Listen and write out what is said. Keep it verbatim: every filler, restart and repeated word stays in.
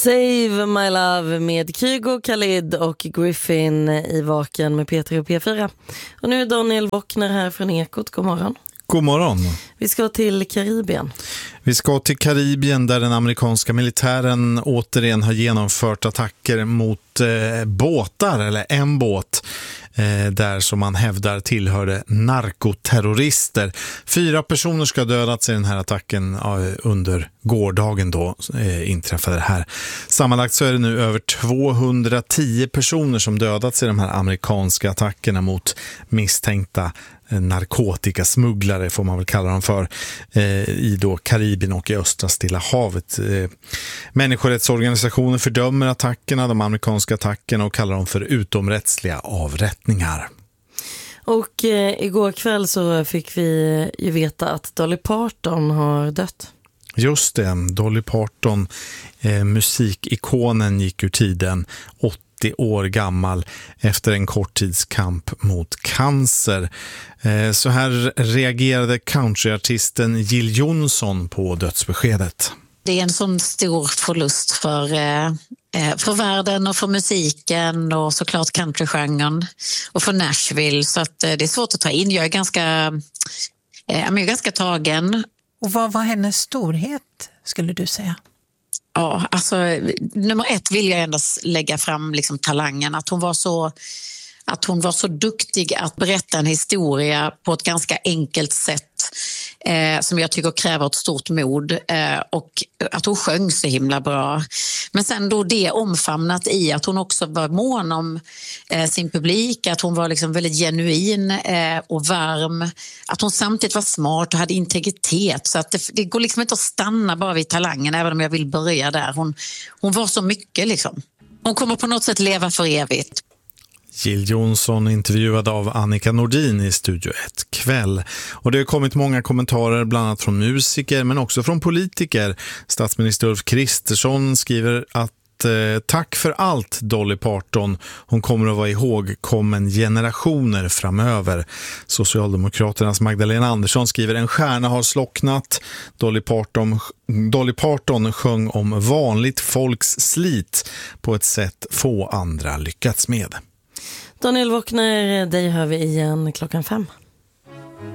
Save My Love med Kygo, Khalid och Griffin i Vaken med P tre och P fyra. Och nu är Daniel Wockner här från Ekot. God morgon. God morgon. Vi ska till Karibien. Vi ska till Karibien där den amerikanska militären återigen har genomfört attacker mot eh, båtar, eller en båt eh, där som man hävdar tillhörde narkoterrorister. Fyra personer ska ha dödats i den här attacken eh, under gårdagen då eh, inträffade det här. Sammanlagt så är det nu över tvåhundratio personer som dödats i de här amerikanska attackerna mot misstänkta narkotikasmugglare får man väl kalla dem för eh, i då Karibien och i östra Stilla havet. Eh, människorättsorganisationer fördömer attackerna, de amerikanska attackerna, och kallar dem för utomrättsliga avrättningar. Och eh, igår kväll så fick vi ju veta att Dolly Parton har dött. Just det, Dolly Parton, eh, musikikonen, gick ur tiden, åttio år gammal, efter en kort tids kamp mot cancer. Eh, så här reagerade countryartisten Jill Johnson på dödsbeskedet. Det är en sån stor förlust för, eh, för världen och för musiken och såklart countrygenren och för Nashville, så att eh, det är svårt att ta in. Jag är ganska, eh, jag är ganska tagen. Och vad var hennes storhet, skulle du säga? Ja, alltså nummer ett vill jag ändå lägga fram liksom talangen, att hon var så att hon var så duktig att berätta en historia på ett ganska enkelt sätt eh, som jag tycker kräver ett stort mod, eh, och att hon sjöng så himla bra. Men sen då det omfamnat i att hon också var mån om eh, sin publik, att hon var liksom väldigt genuin eh, och varm, att hon samtidigt var smart och hade integritet, så att det, det går liksom inte att stanna bara vid talangen, även om jag vill börja där. Hon, hon var så mycket liksom. Hon kommer på något sätt leva för evigt. Jill Johnson intervjuad av Annika Nordin i Studio ett kväll. Och det har kommit många kommentarer, bland annat från musiker men också från politiker. Statsminister Ulf Kristersson skriver att eh, tack för allt Dolly Parton. Hon kommer att vara ihågkommen generationer framöver. Socialdemokraternas Magdalena Andersson skriver: en stjärna har slocknat. Dolly Parton, Dolly Parton sjöng om vanligt folks slit på ett sätt få andra lyckats med. Daniel Wockner, dig hör vi igen klockan fem.